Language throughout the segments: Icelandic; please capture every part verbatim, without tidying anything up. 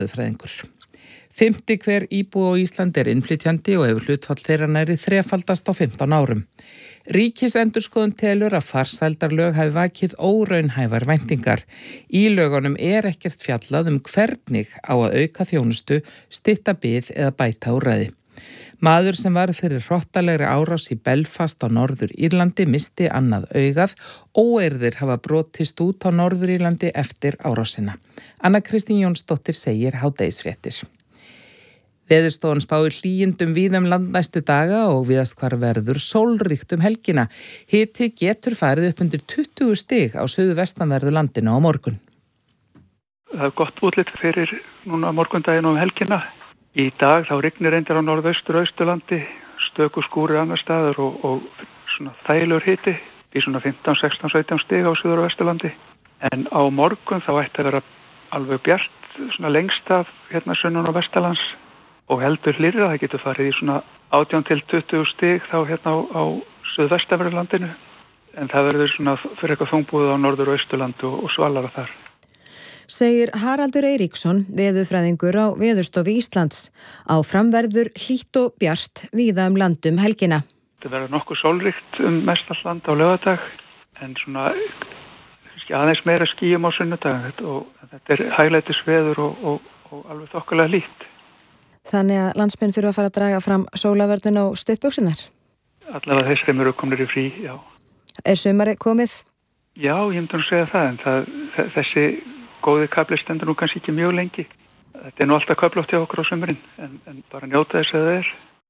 Fræðingur. Fimmti hver íbúi á Íslandi er innflytjandi og hefur hlutfall þeirra nærri þrefaldast á fimmtán árum. Ríkisendurskoðun telur að farsældarlög hafi vakið óraunhæfar væntingar. Í lögunum er ekkert fjallað um hvernig á að auka þjónustu, stytta bið eða bæta úrræði. Maður sem var fyrir hrottalegri árás í Belfast á Norður Írlandi misti annað augað. Óeirðir hafa brotist út á Norður Írlandi eftir árásina. Anna Kristín Jónsdóttir segir hádegisfréttir. Veðurstofan spáir hlýindum víðum land næstu daga og víðast hvar verður sólríkt um helgina. Hiti getur farið upp undir tuttugu stig á suðvestanverðu landinu á morgun. Það er gott útlit fyrir núna morgundaginn og um helgina. Í dag þá rignir reyndar á norðaustur og austurlandi, stöku skúrir annar staðar og, og svona þægilegur hiti í svona fimmtán, sextán, sautján stig á suður og vesturlandi. En á morgun þá ætti að vera alveg bjart svona lengst af hérna sunnan og vesturlands. Og heldur hlýrra, það getur farið í svona átján til tuttugu stig þá hérna á, á suðvestanverðu landinu. En það verður svona fyrir eitthvað þungbúið á norður og austurland og, og svalara þar. Segir Haraldur Eiríksson, veðurfræðingur á Veðurstofu Íslands. Áfram verður hlýtt og bjart víða um landum helgina. Það verður nokkuð sólríkt um mestallt land á laugardag, en svona aðeins meira skýjum á sunnudag og þetta er hæglætisveður og, og, og alveg þokkalega hlýtt. Þannig að landsmenn þurfa að fara að draga fram sólavörðun og stuttbuxurnar? Allavega þeir sem eru komnir í frí, já. Er sumari komið? Já, ég myndi að segja það, en það, þessi góði kafli stendur nú kannski ekki mjög lengi. Þetta er nú alltaf köflótt hjá okkur á sumrin, en, en bara njóta þess að það er.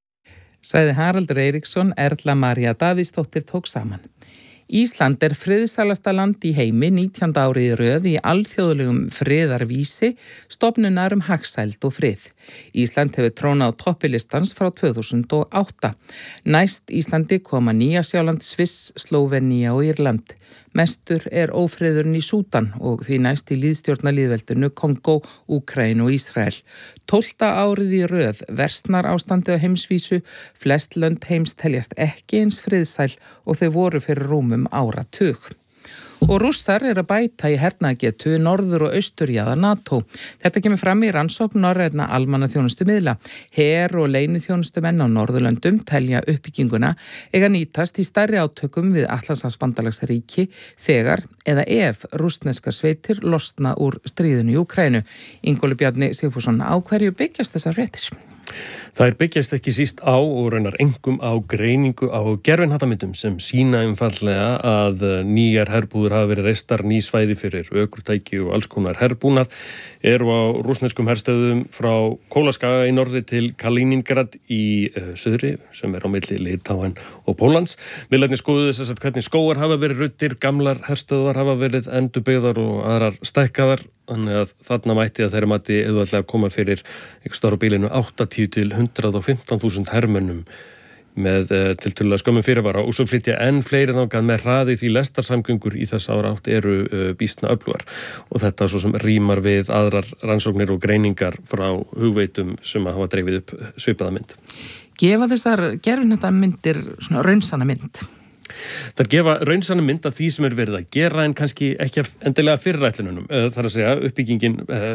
Sagði Haraldur Eiríksson, Erla María Davíðsdóttir tók saman. Ísland er friðsælasta land í heimi nítjánda árið í röð í alþjóðlegum friðarvísi, stofnunar um hagsæld og frið. Ísland hefur trónað á toppilistans frá tvö þúsund og átta. Næst Íslandi koma Nýja-Sjáland, Sviss, Slóvenía og Írland. Mestur er ófriðurinn í Súdan og því næst í lýðstjórnarlýðveldinu Kongó, Úkraínu og Ísrael. Tólfta árið í röð versnar ástandið á heimsvísu, flest lönd heims teljast ekki eins friðsæl og þau voru fyrir rúmum áratug. Og Rússar eru að bæta í hernaðargetu norður- og austurjaðar NATO. Þetta kemur fram í rannsókn norrænna almannaþjónustumiðla. Her- og leyniþjónustumenn á Norðurlöndum telja uppbygginguna eiga nýtast í stærri átökum við Atlantshafsbandalagsríki þegar eða ef rússneskar sveitir losna úr stríðinu í Úkraínu. Ingólfur Bjarni Sigfússon, á hverju byggjast þessar fréttir? Þær byggjast ekki síst á og raunar engum á greiningu á gervihnattamyndum sem sýna einfaldlega að nýjar herbúður hafa verið reistar, ný svæði fyrir ökurtæki og alls konar herbúnað eru á rússneskum herstöðum frá Kólaskaga í norðri til Kaliningrad í uh, söðri sem er á milli Litáen og Póllands. Miðlarnir skoðuðu þess að hvernig skógar hafa verið ruddir, gamlar herstöðar hafa verið endurbyggðar og aðrar stækkaðar. Þannig að þarna mætti að þeirra mati auðveldlega koma fyrir ykkur stóra bílinu áttatíu til hundrað og fimmtán þúsund hermönnum með uh, tiltölulega skömmum fyrirvara og svo flytja enn fleiri þangað með hraði því lestarsamgöngur í þess ára átt eru uh, býsna öflugar og þetta svo sem rímar við aðrar rannsóknir og greiningar frá hugveitum sem að hafa dreifið upp svipaða mynd. Gefa þessar gervihnattamyndir svona raunsanna mynd? Það gefa raunsanna mynd af því sem er verið að gera en kannski ekki endilega fyrirætlunum. Það er að segja, uppbyggingin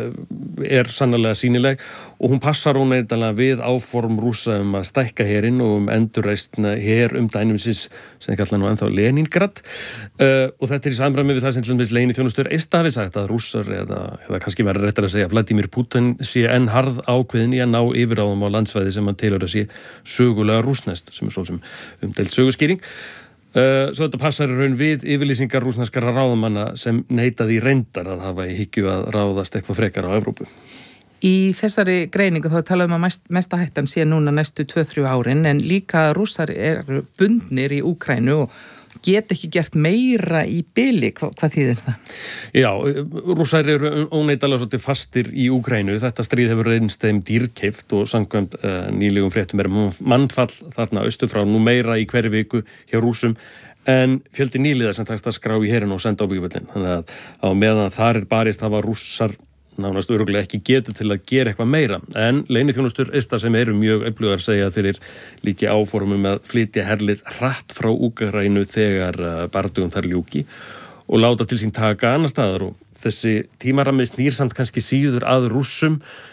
er sannarlega sýnileg og hún passar hún eitthvað við áform Rússa um að stækka herinn og um endurreisn her um dænumsins sem kallar nú ennþá Leningrad og þetta er í samræmi við það sem til dæmis leyniþjónustur Eista hafi sagt að Rússar eða, eða kannski verður réttar að segja Vladimir Putin sé enn harð ákveðin í að ná yfirráðum á landsvæði sem hann telur að sé sögulega rússneskt sem er svo sem umdeild söguskýring. Uh, svo þetta passar í raun við yfirlýsingar rússneskara ráðamanna sem neitaði reyndar að hafa í hyggju að ráðast eitthvað frekar á Evrópu. Í þessari greiningu þá talaðum að mest, mesta hættan sé núna næstu tvö til þrjú árin en líka Rússar eru bundnir í Úkraínu og get ekki gert meira í bili. Hva, hvað þýðir það? Já, Rússar eru óneitanlega svolítið fastir í Úkraínu. Þetta stríð hefur reynst þeim dýrkeypt og samkvæmt uh, nýlegum fréttum er mannfall þarna austur frá nú meira í hverju viku hjá Rússum en fjöldi nýliða sem takst að skrá í herinn og senda á byggvöllin. Þannig að á meðan þar er barist hafa Rússar nánast örugglega ekki getur til að gera eitthvað meira. En leyniþjónustur Eista sem eru mjög öflugar segja fyrir líki áformum að flytja herlið hratt frá Úkraínu þegar bardugum þar ljúki og láta til sín taka annar staðar og þessi tímarammi snýr samt kannski síður að Rússum